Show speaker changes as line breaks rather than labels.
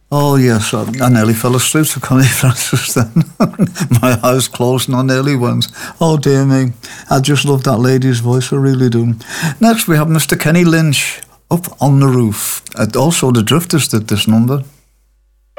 Oh, yes, I nearly fell asleep to Connie Francis then. My eyes closed and I nearly went. Oh, dear me. I just love that lady's voice, I really do. Next, we have Mr. Kenny Lynch, Up on the Roof. Also, the Drifters did this number.